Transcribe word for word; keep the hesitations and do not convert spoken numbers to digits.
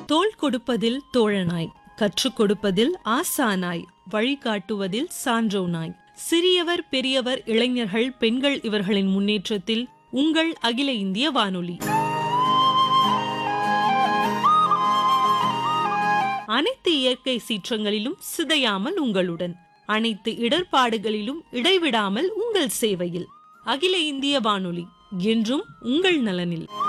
தோள் கொடுப்பதில் தோழனாய், கற்றுக் கொடுப்பதில் ஆசானாய், வழிகாட்டுவதில் சான்றோனாய், சிறியவர் பெரியவர் இளைஞர்கள் பெண்கள் இவர்களின் முன்னேற்றத்தில் உங்கள் அகில இந்திய வானொலி. அனைத்து இயற்கை சீற்றங்களிலும் சிதையாமல் உங்களுடன், அனைத்து இடர்பாடுகளிலும் இடைவிடாமல் உங்கள் சேவையில். அகில இந்திய வானொலி என்றும் உங்கள் நலனில்.